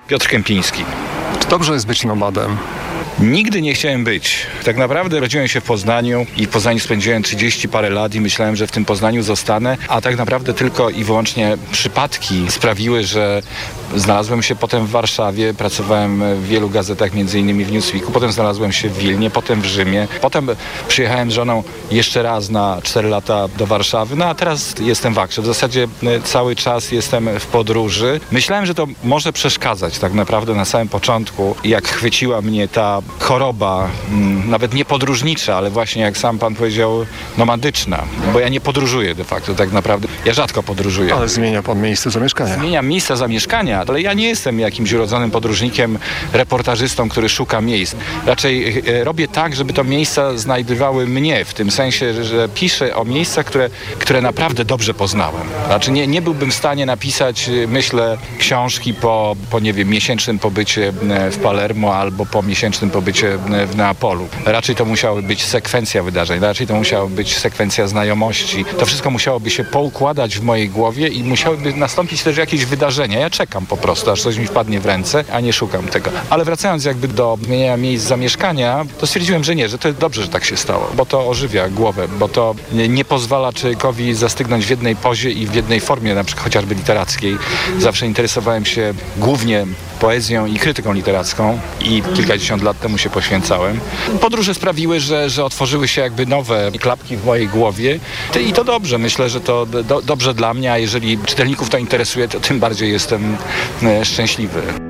Piotr Kępiński. Czy dobrze jest być nomadem? Nigdy nie chciałem być. Tak naprawdę rodziłem się w Poznaniu i w Poznaniu spędziłem 30 parę lat i myślałem, że w tym Poznaniu zostanę, a tak naprawdę tylko i wyłącznie przypadki sprawiły, że znalazłem się potem w Warszawie, pracowałem w wielu gazetach, między innymi w Newsweeku, potem znalazłem się w Wilnie, potem w Rzymie, potem przyjechałem z żoną jeszcze raz na 4 lata do Warszawy, no a teraz jestem w Akrze. W zasadzie cały czas jestem w podróży. Myślałem, że to może przeszkadzać tak naprawdę na samym początku, jak chwyciła mnie ta choroba, nawet nie podróżnicza, ale właśnie jak sam pan powiedział, nomadyczna, bo ja nie podróżuję de facto tak naprawdę. Ja rzadko podróżuję. Ale zmienia pan miejsce zamieszkania. Zmieniam miejsca zamieszkania, ale ja nie jestem jakimś urodzonym podróżnikiem, reportażystą, który szuka miejsc. Raczej robię tak, żeby to miejsca znajdowały mnie, w tym sensie, że piszę o miejscach, które naprawdę dobrze poznałem. Znaczy nie byłbym w stanie napisać, myślę, książki po nie wiem, miesięcznym pobycie w Palermo albo po miesięcznym pobycie w Neapolu. Raczej to musiały być sekwencja wydarzeń, raczej to musiała być sekwencja znajomości. To wszystko musiałoby się poukładać w mojej głowie i musiałyby nastąpić też jakieś wydarzenia. Ja czekam po prostu, aż coś mi wpadnie w ręce, a nie szukam tego. Ale wracając jakby do zmieniania miejsc zamieszkania, to stwierdziłem, że nie, że to jest dobrze, że tak się stało, bo to ożywia głowę, bo to nie pozwala człowiekowi zastygnąć w jednej pozie i w jednej formie, na przykład chociażby literackiej. Zawsze interesowałem się głównie poezją i krytyką literacką i kilkadziesiąt lat temu się poświęcałem. Podróże sprawiły, że otworzyły się jakby nowe klapki w mojej głowie i to dobrze. Myślę, że to dobrze dla mnie, a jeżeli czytelników to interesuje, to tym bardziej jestem szczęśliwy.